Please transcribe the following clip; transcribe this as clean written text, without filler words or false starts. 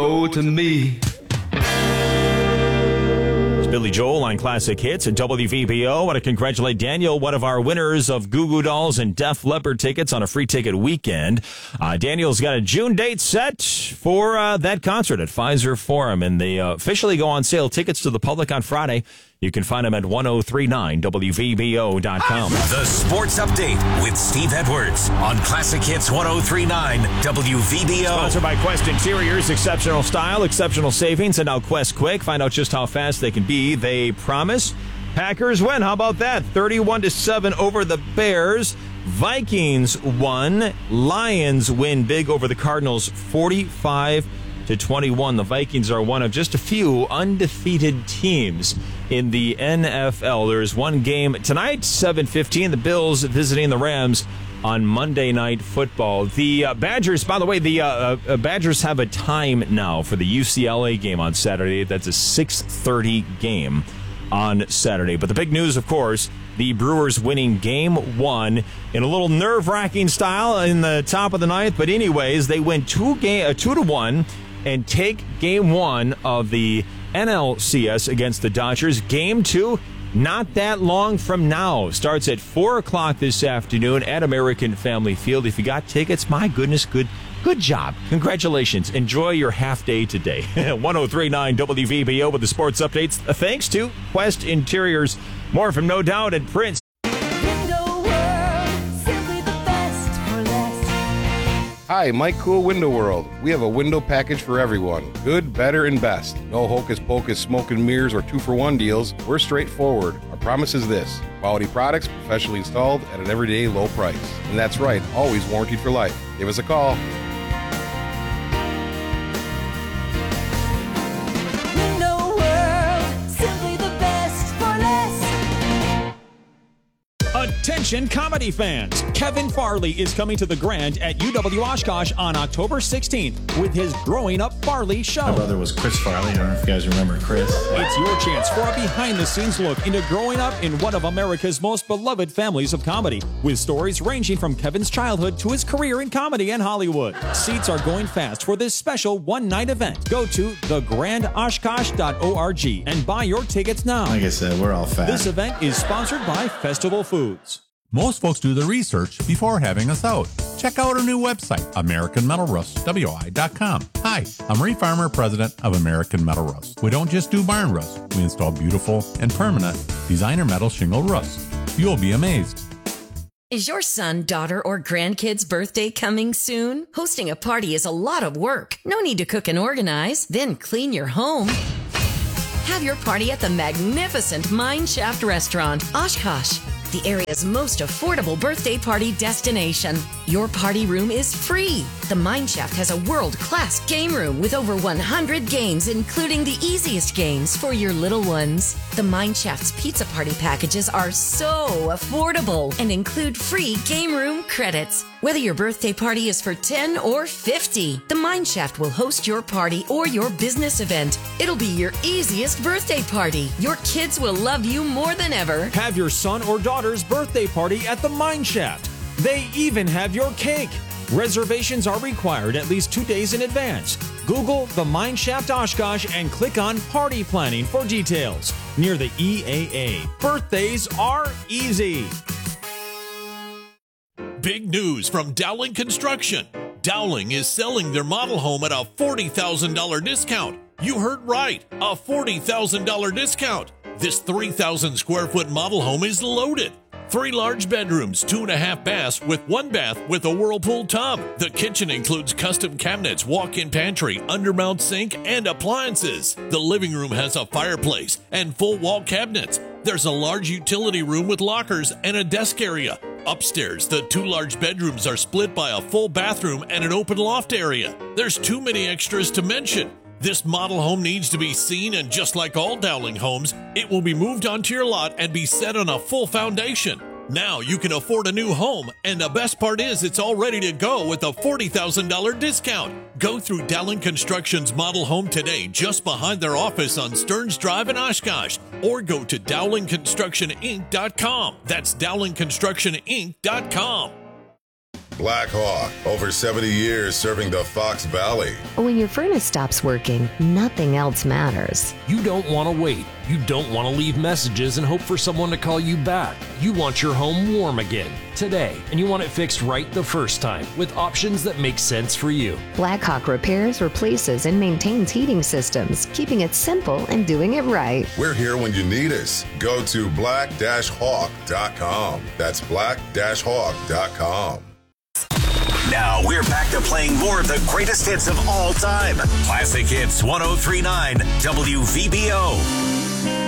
go to me. Billy Joel on Classic Hits at WVBO. I want to congratulate Daniel, one of our winners of Goo Goo Dolls and Def Leppard tickets on a free ticket weekend. Daniel's got a June date set for that concert at Pfizer Forum, and they officially go on sale. Tickets to the public on Friday. You can find them at 1039WVBO.com. The Sports Update with Steve Edwards on Classic Hits 1039 WVBO. Sponsored by Quest Interiors. Exceptional style, exceptional savings, and now Quest Quick. Find out just how fast they can be. They promise. Packers win. How about that? 31-7 over the Bears. Vikings won. Lions win big over the Cardinals, 45-21. The Vikings are one of just a few undefeated teams in the NFL. There's one game tonight, 7:15. The Bills visiting the Rams on Monday Night Football. The Badgers, by the way, the Badgers have a time now for the UCLA game on Saturday. That's a 6:30 game on Saturday. But the big news, of course, the Brewers winning Game 1 in a little nerve-wracking style in the top of the ninth. But anyways, they win 2-1 and take Game 1 of the NLCS against the Dodgers. Game 2, not that long from now. Starts at 4 o'clock this afternoon at American Family Field. If you got tickets, my goodness, good job. Congratulations. Enjoy your half day today. 1039 WVBO with the sports updates. Thanks to Quest Interiors. More from No Doubt and Prince. Hi, Mike Cool Window World. We have a window package for everyone. Good, better, and best. No hocus pocus, smoke and mirrors, or 2-for-1 deals. We're straightforward. Our promise is this: quality products, professionally installed at an everyday low price. And that's right, always warranted for life. Give us a call. Window World, simply the best for less. Attention comedy fans! Kevin Farley is coming to the Grand at UW Oshkosh on October 16th with his Growing Up Farley show. My brother was Chris Farley. I don't know if you guys remember Chris. It's your chance for a behind-the-scenes look into growing up in one of America's most beloved families of comedy, with stories ranging from Kevin's childhood to his career in comedy and Hollywood. Seats are going fast for this special one-night event. Go to thegrandoshkosh.org and buy your tickets now. Like I said, we're all fat. This event is sponsored by Festival Foods. Most folks do the research before having us out. Check out our new website, AmericanMetalRustWI.com. Hi, I'm Ray Farmer, president of American Metal Rust. We don't just do barn rust. We install beautiful and permanent designer metal shingle rust. You'll be amazed. Is your son, daughter, or grandkid's birthday coming soon? Hosting a party is a lot of work. No need to cook and organize, then clean your home. Have your party at the magnificent Mineshaft Restaurant, Oshkosh, the area's most affordable birthday party destination. Your party room is free. The Mineshaft has a world-class game room with over 100 games, including the easiest games for your little ones. The Mineshaft's pizza party packages are so affordable and include free game room credits. Whether your birthday party is for 10 or 50, the Mineshaft will host your party or your business event. It'll be your easiest birthday party. Your kids will love you more than ever. Have your son or daughter's birthday party at the Mineshaft. They even have your cake. Reservations are required at least 2 days in advance. Google the Mineshaft Oshkosh and click on Party Planning for details. Near the EAA. Birthdays are easy. Big news from Dowling Construction. Dowling is selling their model home at a $40,000 discount. You heard right, a $40,000 discount. This 3,000 square foot model home is loaded. 3 large bedrooms, 2.5 baths with 1 bath with a Whirlpool tub. The kitchen includes custom cabinets, walk-in pantry, undermount sink, and appliances. The living room has a fireplace and full wall cabinets. There's a large utility room with lockers and a desk area. Upstairs, the 2 large bedrooms are split by a full bathroom and an open loft area. There's too many extras to mention. This model home needs to be seen, and just like all Dowling homes, it will be moved onto your lot and be set on a full foundation. Now you can afford a new home, and the best part is it's all ready to go with a $40,000 discount. Go through Dowling Construction's model home today just behind their office on Stearns Drive in Oshkosh, or go to DowlingConstructionInc.com. That's DowlingConstructionInc.com. Black Hawk, over 70 years serving the Fox Valley. When your furnace stops working, nothing else matters. You don't want to wait. You don't want to leave messages and hope for someone to call you back. You want your home warm again today, and you want it fixed right the first time with options that make sense for you. Blackhawk repairs, replaces, and maintains heating systems, keeping it simple and doing it right. We're here when you need us. Go to black-hawk.com. That's black-hawk.com. Now we're back to playing more of the greatest hits of all time. Classic Hits 103.9 WVBO.